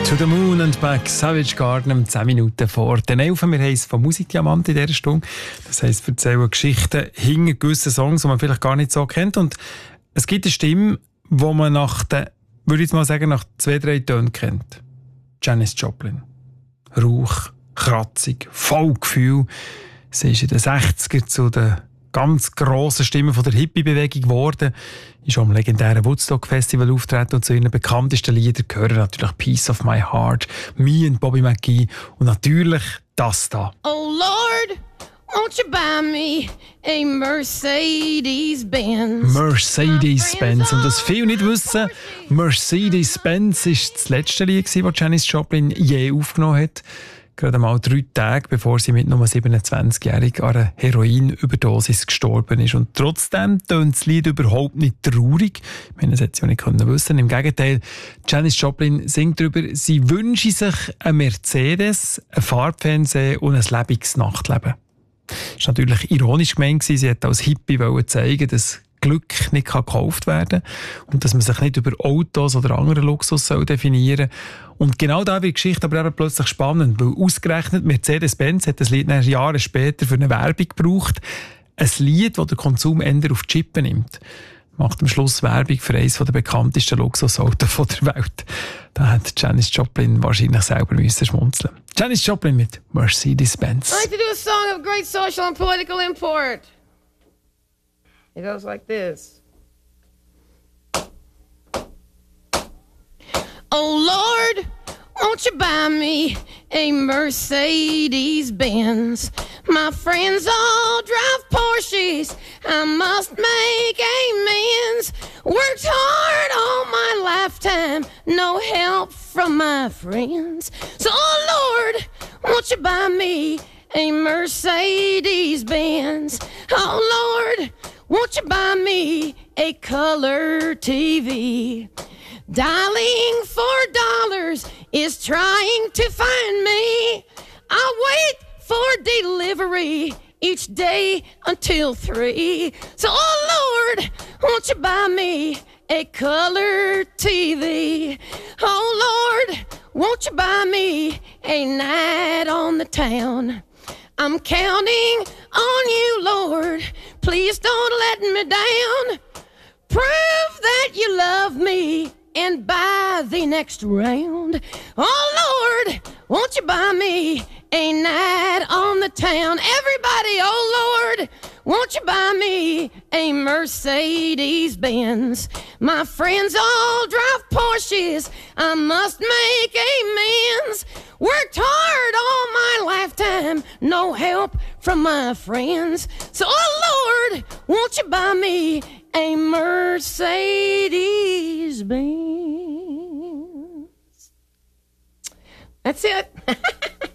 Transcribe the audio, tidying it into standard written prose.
To the Moon and Back, Savage Garden, 10 Minuten vor den 11. Wir haben es von Musikdiamant in dieser Stunde. Das heisst, wir erzählen Geschichten hinter gewissen Songs, die man vielleicht gar nicht so kennt. Und es gibt eine Stimme, die man nach 2-3 Tönen kennt. Janis Joplin. Rauch, kratzig, voll Gefühl. Sie ist in den 60er zu den ganz grossen Stimme von der Hippie-Bewegung geworden, ist am legendären Woodstock-Festival auftreten und zu ihren bekanntesten Liedern gehören natürlich «Piece of My Heart», «Me» und «Bobby McGee» und natürlich das da. Oh Lord, won't you buy me a Mercedes-Benz? Mercedes-Benz. Und was viele nicht wissen, Mercedes-Benz war das letzte Lied, das Janis Joplin je aufgenommen hat. Gerade mal 3 Tage, bevor sie mit nur 27-jährig an einer Heroinüberdosis gestorben ist. Und trotzdem tönt das Lied überhaupt nicht traurig. Ich meine, das hätte sie auch nicht wissen können. Im Gegenteil, Janis Joplin singt darüber, sie wünsche sich einen Mercedes, ein Farbfernsehen und ein lebendiges Nachtleben. Das war natürlich ironisch gemeint. Sie hat als Hippie zeigen, dass Glück nicht gekauft werden kann und dass man sich nicht über Autos oder anderen Luxus definieren soll. Und genau da wird die Geschichte aber eben plötzlich spannend, weil ausgerechnet Mercedes-Benz hat das Lied Jahre später für eine Werbung gebraucht. Ein Lied, das der Konsum eher auf die Chippen nimmt. Macht am Schluss Werbung für eines der bekanntesten Luxusautos der Welt. Da hat Janis Joplin wahrscheinlich selber schmunzeln. Janis Joplin mit Mercedes-Benz. I'd like to do a song of great social and political import. It goes like this. Oh Lord, won't you buy me a Mercedes-Benz? My friends all drive Porsches, I must make amends. Worked hard all my lifetime, no help from my friends. So oh Lord, won't you buy me a Mercedes-Benz? Oh Lord, won't you buy me a color TV? Dialing $4 is trying to find me. I wait for delivery each day until 3. So, oh Lord, won't you buy me a color TV? Oh Lord, won't you buy me a night on the town? I'm counting on you, Lord. Please don't let me down. Prove that you love me and buy the next round. Oh, Lord, won't you buy me a night on the town? Everybody, oh, Lord, won't you buy me a Mercedes-Benz? My friends all drive Porsches. I must make amends. Worked hard all my lifetime, no help from my friends. So, oh Lord, won't you buy me a Mercedes-Benz? That's it.